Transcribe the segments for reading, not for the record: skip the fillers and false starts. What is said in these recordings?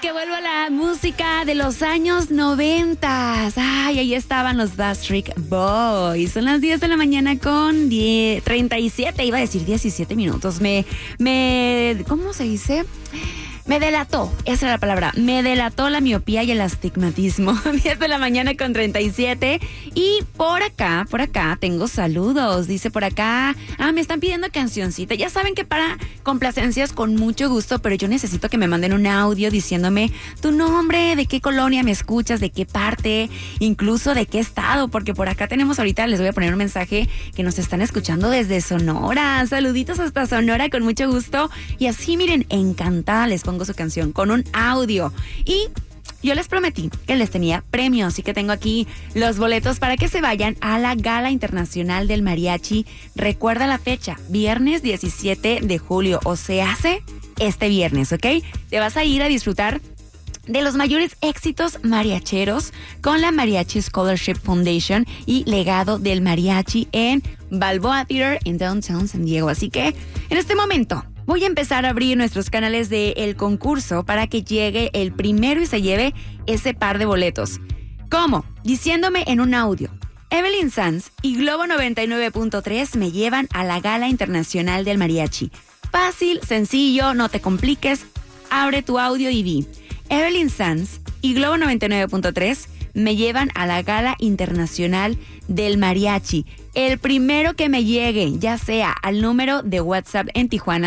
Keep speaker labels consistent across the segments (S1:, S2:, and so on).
S1: que vuelva la música de los años 90. Ay, ahí estaban los Backstreet Boys. Son las 10 de la mañana con 37, iba a decir 17 minutos. ¿Cómo se dice? Me delató, esa era la palabra, me delató la miopía y el astigmatismo. 10 de la mañana con 37. Y por acá tengo saludos. Dice por acá, me están pidiendo cancioncita. Ya saben que para complacencias con mucho gusto, pero yo necesito que me manden un audio diciéndome tu nombre, de qué colonia me escuchas, de qué parte, incluso de qué estado, porque por acá tenemos ahorita, les voy a poner un mensaje que nos están escuchando desde Sonora. Saluditos hasta Sonora, con mucho gusto. Y así, miren, encantada les pongo su canción con un audio. Y yo les prometí que les tenía premios, así que tengo aquí los boletos para que se vayan a la Gala Internacional del Mariachi. Recuerda la fecha, viernes 17 de julio, o se hace este viernes, ¿ok? Te vas a ir a disfrutar de los mayores éxitos mariacheros con la Mariachi Scholarship Foundation y legado del mariachi en Balboa Theater en Downtown San Diego. Así que en este momento voy a empezar a abrir nuestros canales del concurso para que llegue el primero y se lleve ese par de boletos. ¿Cómo? Diciéndome en un audio: Evelyn Sanz y Globo 99.3 me llevan a la Gala Internacional del Mariachi. Fácil, sencillo, no te compliques. Abre tu audio y di: Evelyn Sanz y Globo 99.3 me llevan a la Gala Internacional del Mariachi. El primero que me llegue, ya sea al número de WhatsApp en Tijuana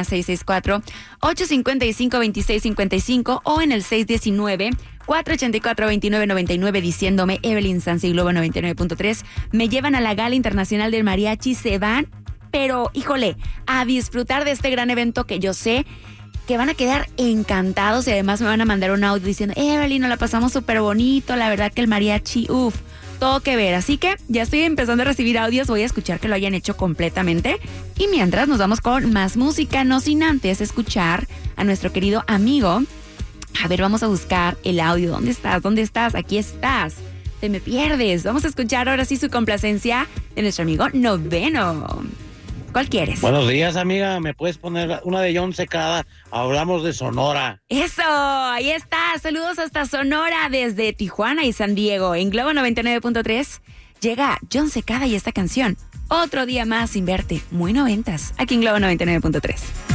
S1: 664-855-2655 o en el 619-484-2999 diciéndome Evelyn Sanz y Globo 99.3 me llevan a la Gala Internacional del Mariachi. Se van, pero híjole, a disfrutar de este gran evento que yo sé que van a quedar encantados y además me van a mandar un audio diciendo: Evelyn, nos la pasamos súper bonito, la verdad que el mariachi, todo que ver. Así que ya estoy empezando a recibir audios, voy a escuchar que lo hayan hecho completamente. Y mientras nos vamos con más música, no sin antes escuchar a nuestro querido amigo. A ver, vamos a buscar el audio. ¿Dónde estás? ¿Dónde estás? Aquí estás. Te me pierdes. Vamos a escuchar ahora sí su complacencia de nuestro amigo Noveno. ¿Cuál quieres?
S2: Buenos días, amiga. ¿Me puedes poner una de John Secada? Hablamos de Sonora.
S1: Eso, ahí está. Saludos hasta Sonora desde Tijuana y San Diego. En Globo 99.3 llega John Secada y esta canción, Otro día más sin verte. Muy noventas, aquí en Globo 99.3.